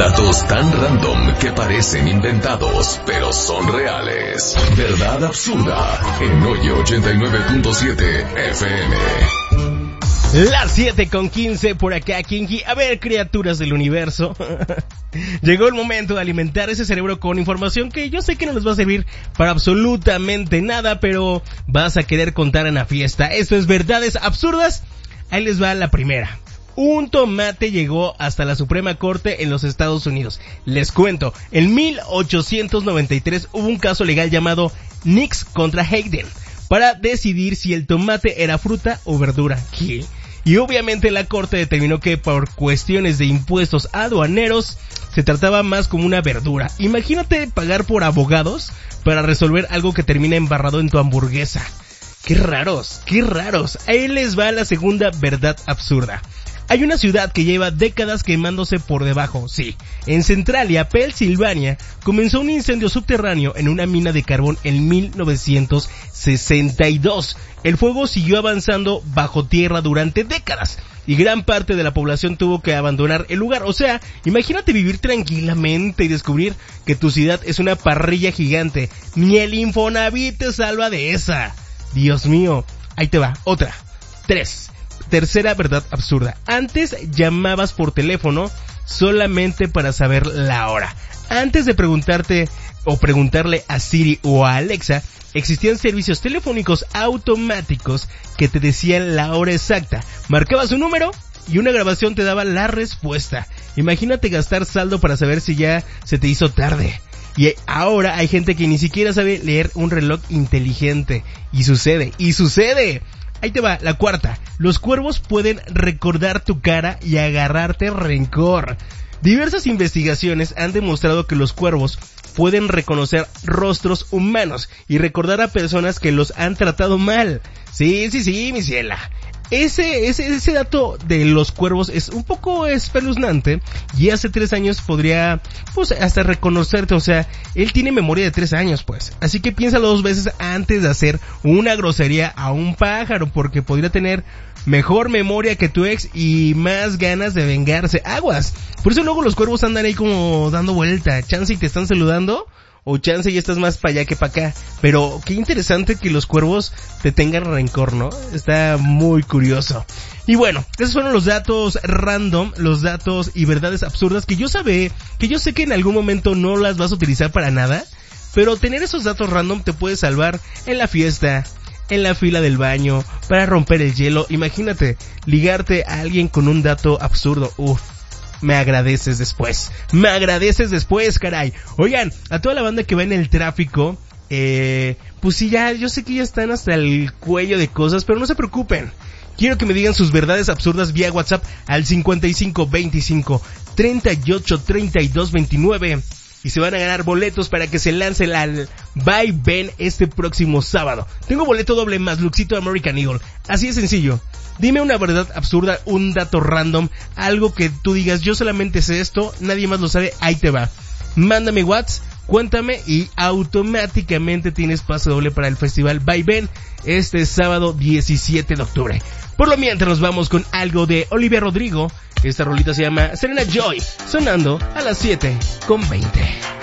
Datos tan random que parecen inventados, pero son reales. Verdad absurda en Hoyo 89.7 FM. Las 7:15 por acá, Kinky. A ver, criaturas del universo. Llegó el momento de alimentar ese cerebro con información que yo sé que no les va a servir para absolutamente nada, pero vas a querer contar en la fiesta. Esto es Verdades Absurdas. Ahí les va la primera. Un tomate llegó hasta la Suprema Corte en los Estados Unidos. Les cuento, en 1893 hubo un caso legal llamado Nix contra Hayden para decidir si el tomate era fruta o verdura. ¿Qué? Y obviamente la corte determinó que por cuestiones de impuestos aduaneros se trataba más como una verdura. Imagínate pagar por abogados para resolver algo que termina embarrado en tu hamburguesa. ¡Qué raros! ¡Qué raros! Ahí les va la segunda verdad absurda. Hay una ciudad que lleva décadas quemándose por debajo, sí. En Centralia, Pensilvania, comenzó un incendio subterráneo en una mina de carbón en 1962. El fuego siguió avanzando bajo tierra durante décadas y gran parte de la población tuvo que abandonar el lugar. O sea, imagínate vivir tranquilamente y descubrir que tu ciudad es una parrilla gigante. Ni el Infonavit te salva de esa. Dios mío. Ahí te va, otra. 3. Tercera verdad absurda. Antes llamabas por teléfono solamente para saber la hora. Antes de preguntarte o preguntarle a Siri o a Alexa, existían servicios telefónicos automáticos que te decían la hora exacta. Marcabas un número y una grabación te daba la respuesta. Imagínate gastar saldo para saber si ya se te hizo tarde. Y ahora hay gente que ni siquiera sabe leer un reloj inteligente. Y sucede. Ahí te va, la cuarta. Los cuervos pueden recordar tu cara y agarrarte rencor. Diversas investigaciones han demostrado que los cuervos pueden reconocer rostros humanos y recordar a personas que los han tratado mal. Sí, mi ciela. Ese dato de los cuervos es un poco espeluznante y hace 3 años podría, pues, hasta reconocerte. O sea, él tiene memoria de 3 años, pues. Así que piénsalo 2 veces antes de hacer una grosería a un pájaro, porque podría tener mejor memoria que tu ex y más ganas de vengarse. Aguas. Por eso luego los cuervos andan ahí como dando vuelta. Chance y te están saludando, o chance ya estás más para allá que para acá. Pero qué interesante que los cuervos te tengan rencor, ¿no? Está muy curioso. Y bueno, esos fueron los datos random, los datos y verdades absurdas que yo sé que en algún momento no las vas a utilizar para nada, pero tener esos datos random te puede salvar en la fiesta, en la fila del baño, para romper el hielo. Imagínate, ligarte a alguien con un dato absurdo. Me agradeces después, caray. Oigan, a toda la banda que va en el tráfico, pues sí, ya, yo sé que ya están hasta el cuello de cosas, pero no se preocupen. Quiero que me digan sus verdades absurdas vía WhatsApp al 5525 38 32 29 y se van a ganar boletos para que se lancen al Vaivén este próximo sábado. Tengo boleto doble más Luxito American Eagle. Así de sencillo. Dime una verdad absurda, un dato random, algo que tú digas, yo solamente sé esto, nadie más lo sabe, ahí te va. Mándame WhatsApp, cuéntame y automáticamente tienes pase doble para el festival Vaivén este sábado 17 de octubre. Por lo mientras nos vamos con algo de Olivia Rodrigo. Esta rolita se llama Serena Joy, sonando a las 7:20.